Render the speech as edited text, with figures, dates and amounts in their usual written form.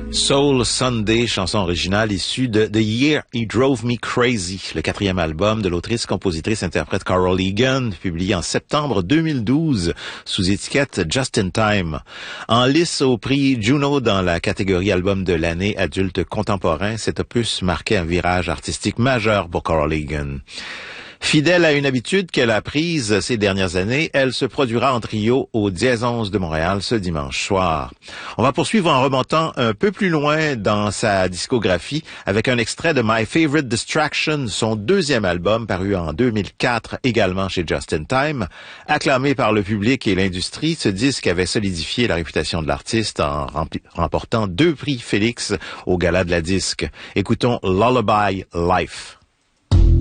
Soul Sunday, chanson originale issue de The Year He Drove Me Crazy, le 4e album de l'autrice, compositrice, interprète Carol Egan, publié en septembre 2012 sous étiquette Just in Time. En lice au prix Juno dans la catégorie album de l'année adulte contemporain, cet opus marquait un virage artistique majeur pour Carol Egan. Fidèle à une habitude qu'elle a prise ces dernières années, elle se produira en trio au Dièse 11 de Montréal ce dimanche soir. On va poursuivre en remontant un peu plus loin dans sa discographie avec un extrait de My Favorite Distraction, son 2e album paru en 2004 également chez Just in Time. Acclamé par le public et l'industrie, ce disque avait solidifié la réputation de l'artiste en remportant 2 prix Félix au Gala de la disque. Écoutons Lullaby Life.